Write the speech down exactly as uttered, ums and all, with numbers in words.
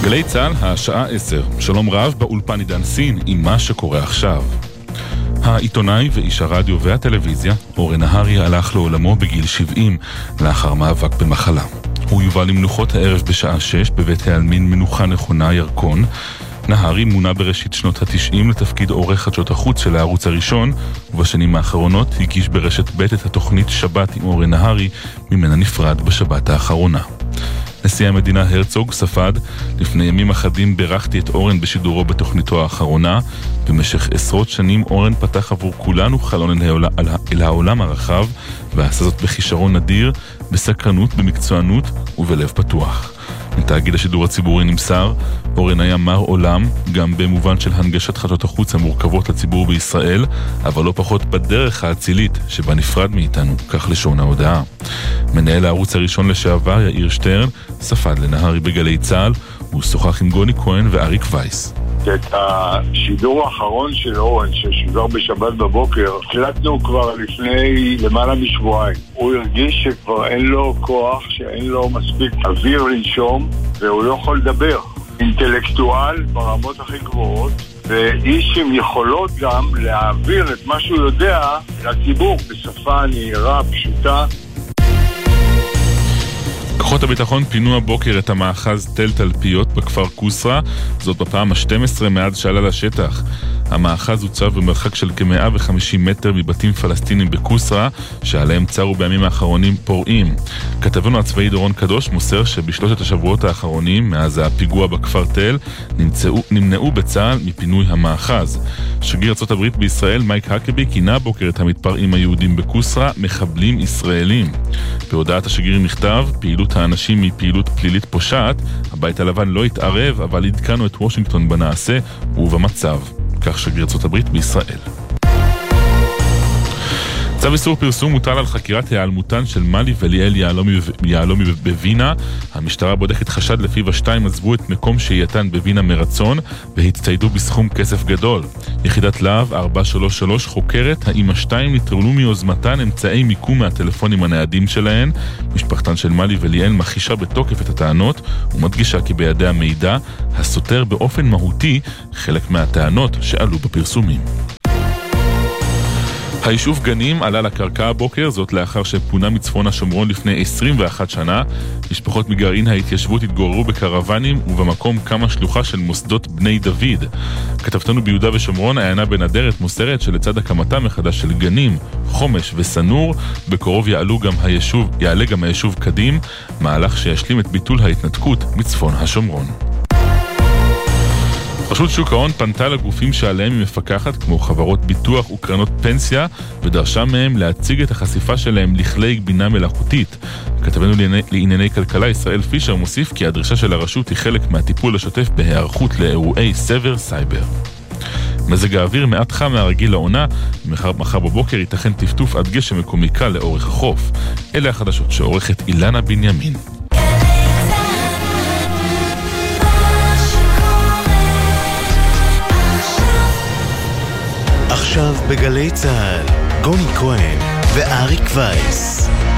גלי צהל, השעה עשר. שלום רב, באולפן עידן סין עם מה שקורה עכשיו. העיתונאי ואיש הרדיו והטלוויזיה אורן נהרי הלך לעולמו בגיל שבעים לאחר מאבק במחלה. הוא יובא למנוחות הערב בשעה שש בבית העלמין מנוחה נכונה ירקון. נהרי מונה בראשית שנות התשעים לתפקיד עורך חדשות החוץ של הערוץ הראשון, ובשנים האחרונות הגיש ברשת ב' את התוכנית שבת עם אורן נהרי, ממנה נפרד בשבת האחרונה. נשיא המדינה הרצוג ספד, לפני ימים אחדים בירכתי את אורן בשידורו בתוכניתו האחרונה. במשך עשרות שנים אורן פתח עבור כולנו חלון אל, העול... אל העולם הרחב, ועשה זאת בכישרון נדיר, בסקרנות, במקצוענות ובלב פתוח. מתאגיד השידור הציבורי נמסר, אורן היה מר עולם, גם במובן של הנגשת חדשות החוץ המורכבות לציבור בישראל, אבל לא פחות בדרך האצילית שבה נפרד מאיתנו, כך לשון ההודעה. מנהל הערוץ הראשון לשעבר, יאיר שטרן, ספד לנהרי בגלי צהל, הוא שוחח עם גוני כהן ואריק וייס. את השידור האחרון של אורן ששודר בשבת בבוקר הקלטנו כבר לפני למעלה משבועיים. הוא הרגיש שכבר אין לו כוח, שאין לו מספיק אוויר לנשום והוא לא יכול לדבר. אינטלקטואל ברמות הכי גבוהות ואיש עם יכולות גם להעביר את מה שהוא יודע לציבור בשפה נהירה, פשוטה. כוחות הביטחון פינו הבוקר את המאחז תל תלפיות בכפר קוסרה, זאת בפעם ה-שתים עשרה מאז שעלה לשטח. המאחז הוצב במרחק של כ-מאה וחמישים מטר מבתים פלסטינים בקוסרה, שעליהם צרו בימים האחרונים פורעים. כתבנו הצבאי דורון קדוש מוסר שבשלושת השבועות האחרונים, מאז הפיגוע בכפר תל, נמצאו, נמנעו בצה"ל מפינוי המאחז. שגריר ארצות הברית בישראל מייק הקבי כינה בוקר את המתפרעים היהודים בקוסרה מחבלים ישראלים. בהודעת השגריר נכתב, פעילות האנשים מפעילות פלילית פושעת, הבית הלבן לא התערב, אבל עדכנו את וושינגטון בנעשה ובמצב. כך שגריר ארצות הברית בישראל. צו איסור פרסום מוטל על חקירת העלמותן של מלי וליאל יהלומי, יהלומי בווינה. המשטרה בודקת חשד לפיו השתיים עזבו את מקום שהייתן בווינה מרצון והצטיידו בסכום כסף גדול. יחידת להב ארבע שלוש שלוש חוקרת האם השתיים נטרלו מיוזמתן אמצעי מיקום מהטלפונים הניידים שלהן. משפחתן של מלי וליאל מכחישה בתוקף את הטענות ומדגישה כי בידיה מידע הסותר באופן מהותי חלק מהטענות שעלו בפרסומים. היישוב גנים עלה לקרקע הבוקר, זאת לאחר שפונה מצפון השומרון לפני עשרים ואחת שנה. משפחות מגרעין ההתיישבות התגוררו בקרוונים ובמקום כמה שלוחה של מוסדות בני דוד. כתבתנו ביהודה ושומרון, עיינה בן אדרת מוסרת שלצד הקמתה מחדש של גנים, חומש וסנור, בקרוב יעלו גם היישוב, יעלה גם היישוב קדים, מהלך שישלים את ביטול ההתנתקות מצפון השומרון. רשות שוק ההון פנתה לגופים שעליהם היא מפקחת, כמו חברות ביטוח וקרנות פנסיה, ודרשה מהם להציג את החשיפה שלהם לכלי בינה מלאכותית. כתבנו לענייני כלכלה ישראל פישר מוסיף כי הדרישה של הרשות היא חלק מהטיפול השוטף בהיערכות לאירועי סבר סייבר. מזג האוויר מעט חם מהרגיל לעונה, מחר, מחר בבוקר ייתכן טפטוף עד גשם מקומי קל לאורך החוף. אלה החדשות שעורכת אילנה בנימין. עכשיו בגלי צהל, גוני כהן ואריק וייס.